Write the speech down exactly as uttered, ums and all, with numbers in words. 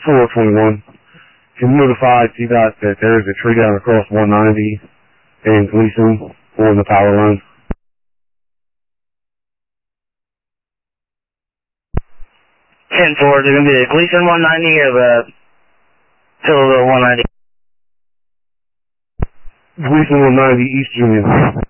four twenty-one. Can you notify T DOT that there is a tree down across one ninety and Gleason on the power line? ten four, is it going to be the Gleason one ninety or the Hillville one ninety? Gleason one ninety, East Union.